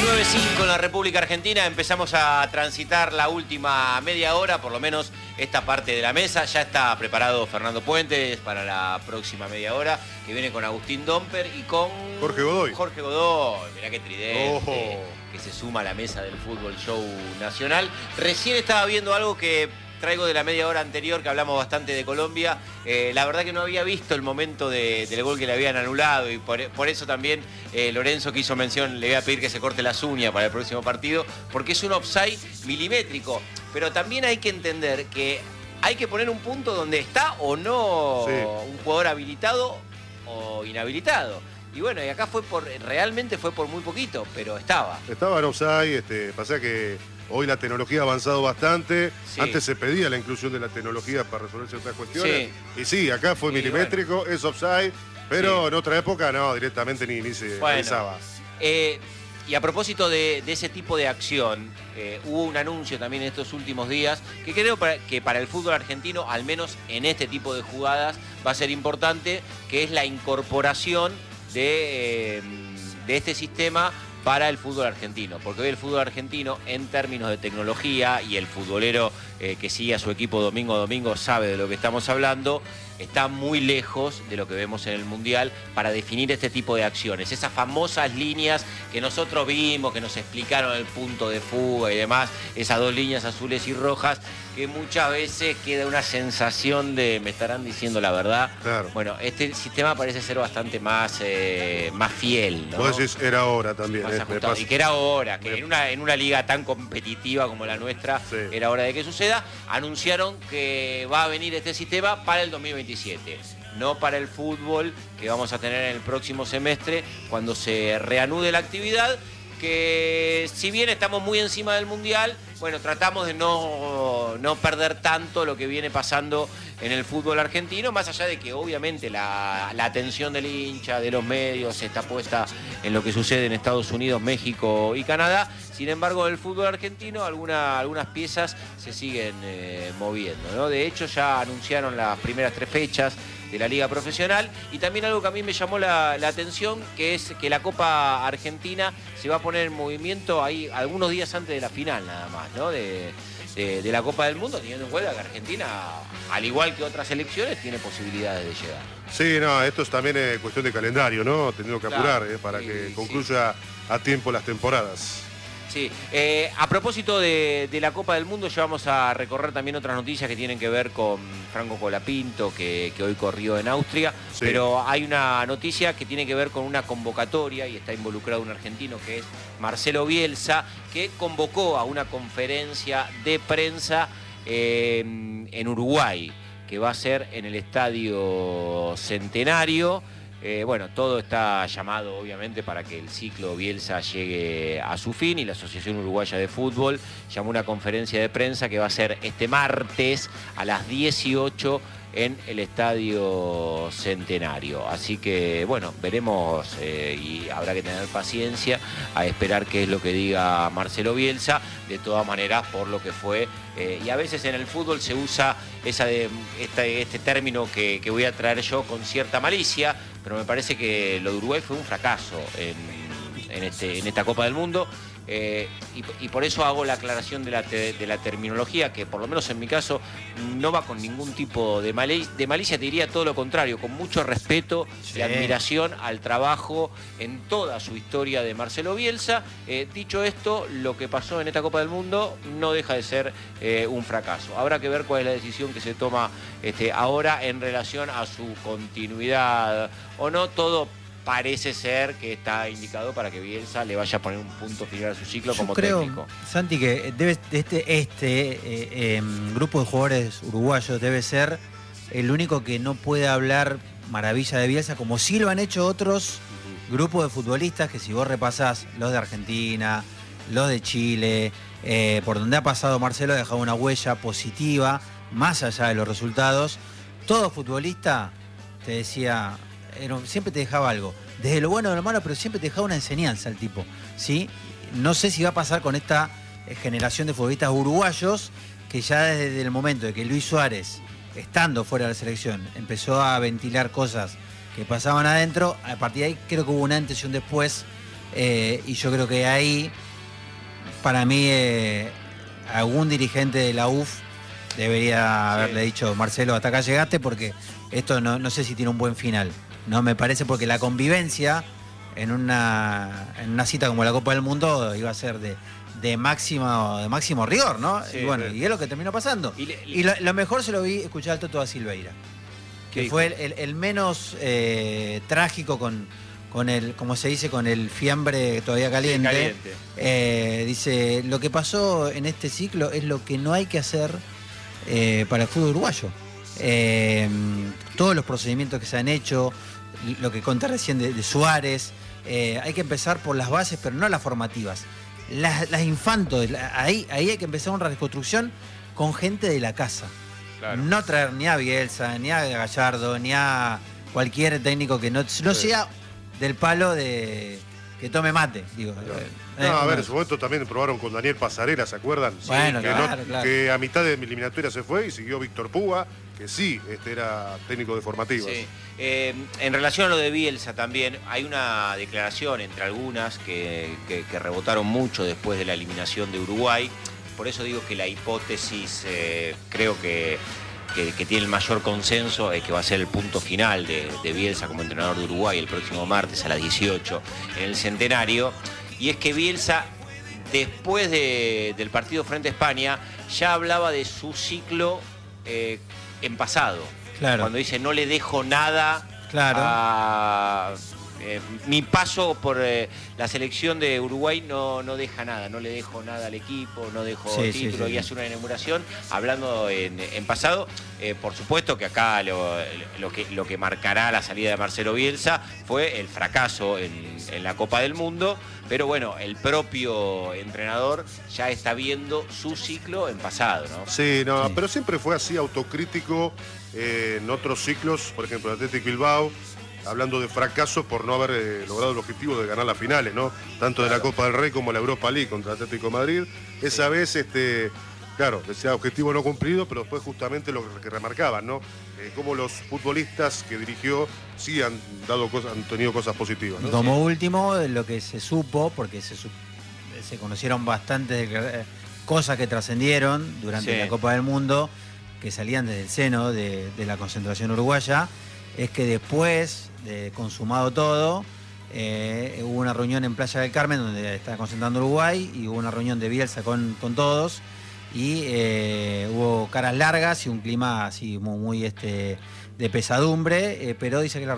9:05 en la República Argentina. Empezamos a transitar la última media hora, por lo menos esta parte de la mesa. Ya está preparado Fernando Puentes para la próxima media hora, que viene con Agustín Domper y con Jorge Godoy. Jorge Godoy, mirá qué tridente, Ojo. que se suma a la mesa del Fútbol Show Nacional. Recién estaba viendo algo que traigo de la media hora anterior, que hablamos bastante de Colombia. La verdad que no había visto el momento del gol que le habían anulado, y por eso también Lorenzo, que hizo mención, le voy a pedir que se corte las uñas para el próximo partido, porque es un offside milimétrico. Pero también hay que entender que hay que poner un punto donde está o no un jugador habilitado o inhabilitado. Y bueno, y acá realmente fue por muy poquito, pero estaba. Estaba en offside, pasa que hoy la tecnología ha avanzado bastante. Sí. Antes se pedía la inclusión de la tecnología para resolver ciertas cuestiones. Sí. Y sí, acá fue milimétrico, bueno, es offside, pero en otra época no, directamente ni se realizaba. Y a propósito de ese tipo de acción, hubo un anuncio también en estos últimos días que creo que para el fútbol argentino, al menos en este tipo de jugadas, va a ser importante, que es la incorporación de este sistema para el fútbol argentino, porque hoy el fútbol argentino, en términos de tecnología, y el futbolero que sigue a su equipo domingo a domingo sabe de lo que estamos hablando, está muy lejos de lo que vemos en el Mundial para definir este tipo de acciones. Esas famosas líneas que nosotros vimos, que nos explicaron el punto de fuga y demás, esas dos líneas azules y rojas, que muchas veces queda una sensación de me estarán diciendo la verdad. Claro. Bueno, este sistema parece ser bastante más fiel, ¿no? Vos decís, era hora también. Y que era hora, que en una liga tan competitiva como la nuestra, era hora de que suceda. Anunciaron que va a venir este sistema para el 2027, no para el fútbol que vamos a tener en el próximo semestre, cuando se reanude la actividad, que si bien estamos muy encima del Mundial, bueno, tratamos de no perder tanto lo que viene pasando en el fútbol argentino, más allá de que obviamente la atención del hincha, de los medios, está puesta en lo que sucede en Estados Unidos, México y Canadá. Sin embargo, en el fútbol argentino algunas piezas se siguen moviendo, ¿no? De hecho, ya anunciaron las primeras 3 fechas de la Liga Profesional, y también algo que a mí me llamó la atención, que es que la Copa Argentina se va a poner en movimiento ahí algunos días antes de la final nada más, ¿no? De la Copa del Mundo, teniendo en cuenta que Argentina, al igual que otras selecciones, tiene posibilidades de llegar. Sí, no, esto es también cuestión de calendario, ¿no? Teniendo que apurar para que concluya a tiempo las temporadas. Sí, a propósito de la Copa del Mundo, ya vamos a recorrer también otras noticias que tienen que ver con Franco Colapinto, que hoy corrió en Austria, pero hay una noticia que tiene que ver con una convocatoria, y está involucrado un argentino que es Marcelo Bielsa, que convocó a una conferencia de prensa en Uruguay, que va a ser en el Estadio Centenario. Bueno, todo está llamado obviamente para que el ciclo Bielsa llegue a su fin, y la Asociación Uruguaya de Fútbol llamó una conferencia de prensa que va a ser este martes a las 18 en el Estadio Centenario. Así que, bueno, veremos, y habrá que tener paciencia a esperar qué es lo que diga Marcelo Bielsa. De todas maneras, por lo que fue, y a veces en el fútbol se usa este término que voy a traer yo con cierta malicia, pero me parece que lo de Uruguay fue un fracaso en esta Copa del Mundo. Y por eso hago la aclaración de la terminología, que por lo menos en mi caso no va con ningún tipo de malicia, te diría todo lo contrario, con mucho respeto y admiración al trabajo en toda su historia de Marcelo Bielsa. Dicho esto, lo que pasó en esta Copa del Mundo no deja de ser un fracaso. Habrá que ver cuál es la decisión que se toma ahora en relación a su continuidad o no. Todo parece ser que está indicado para que Bielsa le vaya a poner un punto final a su ciclo como técnico. Santi, que este grupo de jugadores uruguayos debe ser el único que no puede hablar maravilla de Bielsa, como sí lo han hecho otros grupos de futbolistas, que si vos repasás los de Argentina, los de Chile, por donde ha pasado Marcelo, ha dejado una huella positiva, más allá de los resultados. Todo futbolista te decía, siempre te dejaba algo, desde lo bueno o lo malo, pero siempre te dejaba una enseñanza el tipo, ¿sí? No sé si va a pasar con esta generación de futbolistas uruguayos, que ya desde el momento de que Luis Suárez, estando fuera de la selección, empezó a ventilar cosas que pasaban adentro. A partir de ahí creo que hubo un antes y un después Y yo creo que ahí, para mí, algún dirigente de la UF debería haberle dicho, Marcelo, hasta acá llegaste, porque esto no sé si tiene un buen final. No me parece, porque la convivencia en una cita como la Copa del Mundo iba a ser de máximo rigor, ¿no? Sí, y bueno, y es lo que terminó pasando. Y lo mejor se lo vi escuchar al Toto da Silveira, que fue el menos trágico con el, como se dice, con el fiambre todavía caliente. Sí, caliente. Dice, lo que pasó en este ciclo es lo que no hay que hacer para el fútbol uruguayo. Todos los procedimientos que se han hecho, lo que conté recién de Suárez, hay que empezar por las bases, pero no las formativas. Las infantos, ahí hay que empezar una reconstrucción con gente de la casa. Claro. No traer ni a Bielsa, ni a Gallardo, ni a cualquier técnico que no sea del palo de que tome mate, digo. A ver, en su momento también probaron con Daniel Pasarela, ¿se acuerdan? Bueno, claro. Que a mitad de eliminatoria se fue y siguió Víctor Púa, que sí, era técnico de formativas. Sí. En relación a lo de Bielsa también, hay una declaración entre algunas que rebotaron mucho después de la eliminación de Uruguay. Por eso digo que la hipótesis creo que tiene el mayor consenso, que va a ser el punto final de Bielsa como entrenador de Uruguay el próximo martes a las 18 en el Centenario. Y es que Bielsa, después del partido frente a España, ya hablaba de su ciclo en pasado. Claro. Cuando dice, no le dejo nada claro. a... mi paso por la selección de Uruguay no deja nada, no le dejo nada al equipo, no dejo título, y hace una inauguración hablando en pasado. Por supuesto que acá lo que marcará la salida de Marcelo Bielsa fue el fracaso en la Copa del Mundo, pero bueno, el propio entrenador ya está viendo su ciclo en pasado, ¿no? Sí, pero siempre fue así, autocrítico en otros ciclos, por ejemplo, Atlético Bilbao, hablando de fracaso por no haber logrado el objetivo de ganar las finales, ¿no? Tanto de la Copa del Rey como la Europa League contra Atlético de Madrid. Esa vez, claro, decía objetivo no cumplido, pero después justamente lo que remarcaban, ¿no? Cómo los futbolistas que dirigió sí han tenido cosas positivas, ¿no? Y como último, lo que se supo, porque se conocieron bastantes cosas que trascendieron durante la Copa del Mundo, que salían desde el seno de la concentración uruguaya, es que después de consumado todo, hubo una reunión en Playa del Carmen donde está concentrando Uruguay, y hubo una reunión de Bielsa con todos, y hubo caras largas y un clima así muy de pesadumbre, pero dice que la